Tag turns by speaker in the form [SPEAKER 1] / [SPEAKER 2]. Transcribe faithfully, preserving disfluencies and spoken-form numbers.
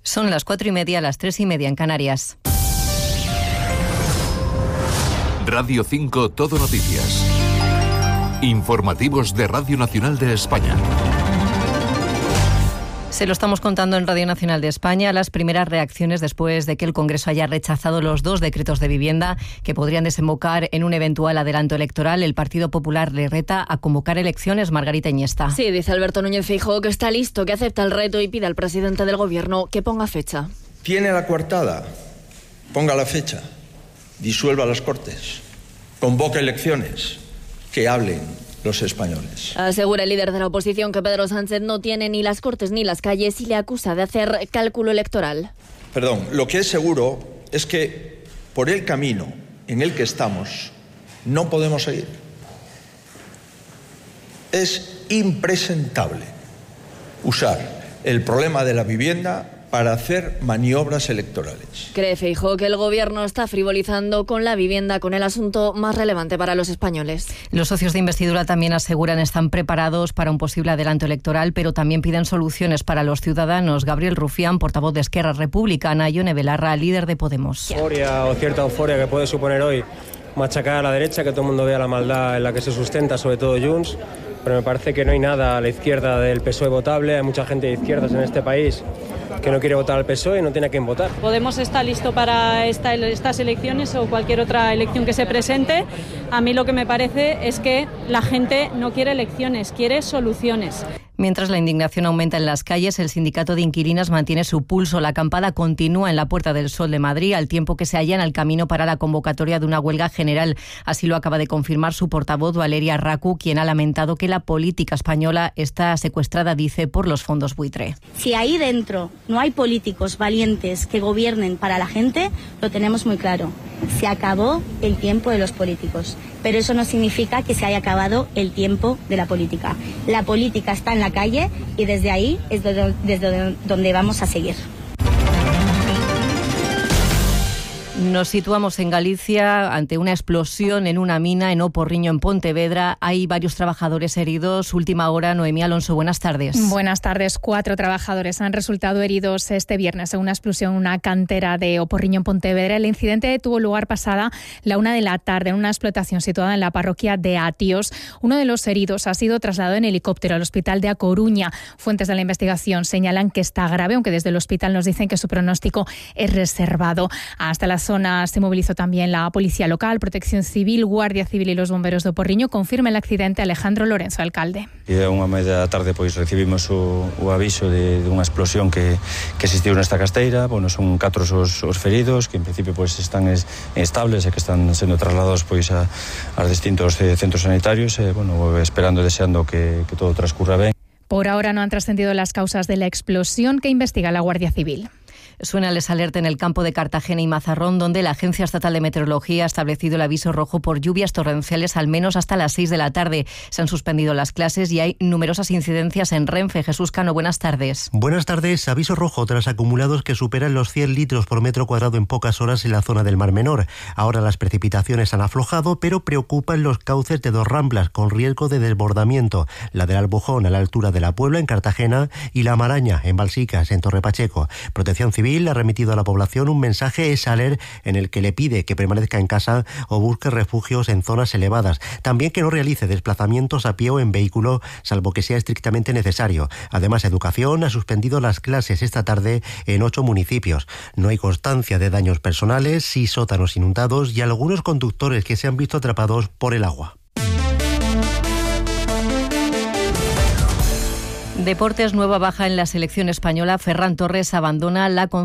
[SPEAKER 1] Son las cuatro y media, las tres y media en Canarias.
[SPEAKER 2] Radio cinco Todo Noticias. Informativos de Radio Nacional de España.
[SPEAKER 1] Se lo estamos contando en Radio Nacional de España, las primeras reacciones después de que el Congreso haya rechazado los dos decretos de vivienda que podrían desembocar en un eventual adelanto electoral. El Partido Popular le reta a convocar elecciones. Margarita Iniesta.
[SPEAKER 3] Sí, dice Alberto Núñez Feijóo que está listo, que acepta el reto y pide al presidente del Gobierno que ponga fecha.
[SPEAKER 4] Tiene la coartada, ponga la fecha, disuelva las Cortes, convoque elecciones, que hablen los españoles.
[SPEAKER 3] Asegura el líder de la oposición que Pedro Sánchez no tiene ni las Cortes ni las calles y le acusa de hacer cálculo electoral.
[SPEAKER 4] Perdón, lo que es seguro es que por el camino en el que estamos no podemos seguir. Es impresentable usar el problema de la vivienda para hacer maniobras electorales.
[SPEAKER 3] Cree Feijóo que el Gobierno está frivolizando con la vivienda, con el asunto más relevante para los españoles.
[SPEAKER 1] Los socios de investidura también aseguran están preparados para un posible adelanto electoral, pero también piden soluciones para los ciudadanos. Gabriel Rufián, portavoz de Esquerra Republicana, y Ione Belarra, líder de Podemos.
[SPEAKER 5] Euforia o cierta euforia que puede suponer hoy machacar a la derecha, que todo el mundo vea la maldad en la que se sustenta, sobre todo Junts, pero me parece que no hay nada a la izquierda del P S O E votable. Hay mucha gente de izquierdas en este país que no quiere votar al P S O E y no tiene a quién votar.
[SPEAKER 6] Podemos estar listo para esta, estas elecciones o cualquier otra elección que se presente. A mí lo que me parece es que la gente no quiere elecciones, quiere soluciones.
[SPEAKER 1] Mientras la indignación aumenta en las calles, el sindicato de inquilinas mantiene su pulso. La acampada continúa en la Puerta del Sol de Madrid, al tiempo que se allana el camino para la convocatoria de una huelga general. Así lo acaba de confirmar su portavoz, Valeria Racu, quien ha lamentado que la política española está secuestrada, dice, por los fondos buitre.
[SPEAKER 7] Si ahí dentro no hay políticos valientes que gobiernen para la gente, lo tenemos muy claro. Se acabó el tiempo de los políticos. Pero eso no significa que se haya acabado el tiempo de la política. La política está en la calle y desde ahí es desde donde vamos a seguir.
[SPEAKER 1] Nos situamos en Galicia ante una explosión en una mina en Oporriño, en Pontevedra. Hay varios trabajadores heridos. Última hora, Noemí Alonso, buenas tardes.
[SPEAKER 8] Buenas tardes. Cuatro trabajadores han resultado heridos este viernes en una explosión en una cantera de Oporriño, en Pontevedra. El incidente tuvo lugar pasada la una de la tarde en una explotación situada en la parroquia de Atios. Uno de los heridos ha sido trasladado en helicóptero al hospital de A Coruña. Fuentes de la investigación señalan que está grave, aunque desde el hospital nos dicen que su pronóstico es reservado. Hasta la zona se movilizó también la Policía Local, Protección Civil, Guardia Civil y los bomberos de Oporriño. Confirma el accidente Alejandro Lorenzo, alcalde.
[SPEAKER 9] E a unha media da tarde pois recibimos o, o aviso de, de unha explosión que, que existiu nesta casteira. Bueno, son catro os, os feridos que en principio pois están es, estables e que están sendo trasladados pois a, a distintos eh, centros sanitarios. E, bueno, esperando e deseando que, que todo transcurra ben.
[SPEAKER 8] Por ahora no han trascendido las causas de la explosión que investiga la Guardia Civil.
[SPEAKER 1] Suena el alerta en el campo de Cartagena y Mazarrón, donde la Agencia Estatal de Meteorología ha establecido el aviso rojo por lluvias torrenciales al menos hasta las seis de la tarde. Se han suspendido las clases y hay numerosas incidencias en Renfe. Jesús Cano, buenas tardes.
[SPEAKER 10] Buenas tardes. Aviso rojo tras acumulados que superan los cien litros por metro cuadrado en pocas horas en la zona del Mar Menor. Ahora las precipitaciones han aflojado, pero preocupan los cauces de dos ramblas con riesgo de desbordamiento. La del Albujón a la altura de la Puebla, en Cartagena, y la Maraña, en Balsicas, en Torre Pacheco. Protección Civil ha remitido a la población un mensaje ESALER en el que le pide que permanezca en casa o busque refugios en zonas elevadas. También que no realice desplazamientos a pie o en vehículo, salvo que sea estrictamente necesario. Además, Educación ha suspendido las clases esta tarde en ocho municipios. No hay constancia de daños personales, sí sótanos inundados y algunos conductores que se han visto atrapados por el agua.
[SPEAKER 1] Deportes, nueva baja en la selección española. Ferran Torres abandona la